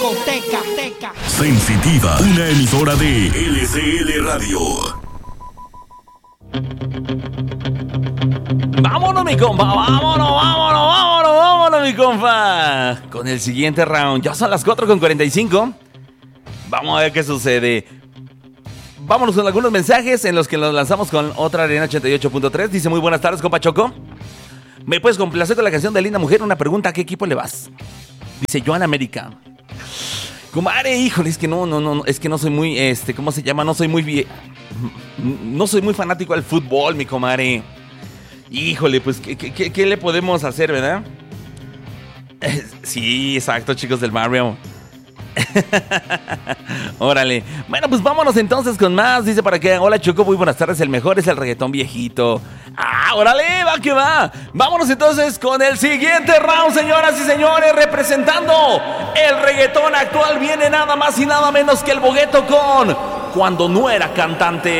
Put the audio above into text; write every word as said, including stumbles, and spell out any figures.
discoteca, teca. Sensitiva, una emisora de L C L Radio. Vámonos, mi compa, vámonos, vámonos, vámonos, vámonos, mi compa. Con el siguiente round, ya son las cuatro con cuarenta y cinco. Vamos a ver qué sucede. Vámonos con algunos mensajes en los que nos lanzamos con otra Arena ochenta y ocho punto tres. Dice: muy buenas tardes, compa Choco. ¿Me puedes complacer con la canción de Linda Mujer? Una pregunta: ¿a qué equipo le vas? Dice: Joan América. Comadre, híjole, es que no, no, no, es que no soy muy, este, ¿cómo se llama? No soy muy bien, no soy muy fanático al fútbol, mi comadre. Híjole, pues, ¿qué, qué, qué le podemos hacer, verdad? Sí, exacto, chicos del barrio. Órale. Bueno, pues vámonos entonces con más. Dice para que: hola Choco, muy buenas tardes. El mejor es el reggaetón viejito. Ah, órale, va que va. Vámonos entonces con el siguiente round, señoras y señores. Representando el reggaetón actual, viene nada más y nada menos que el Bogueto con Cuando no era cantante.